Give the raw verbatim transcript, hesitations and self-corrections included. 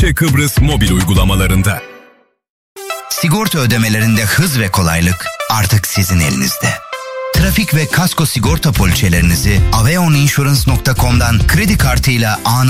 Ayşe Kıbrıs mobil uygulamalarında. Sigorta ödemelerinde hız ve kolaylık artık sizin elinizde. Trafik ve kasko sigorta poliçelerinizi aveon insurance nokta com'dan kredi kartıyla anında